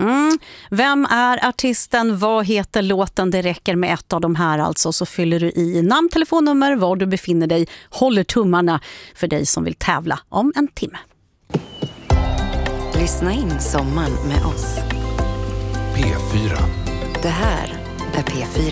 Vem är artisten? Vad heter låten? Det räcker med ett av de här alltså, så fyller du i namn, telefonnummer, var du befinner dig. Håller tummarna för dig som vill tävla om en timme. Lyssna in sommaren med oss. P4. Det här är P4.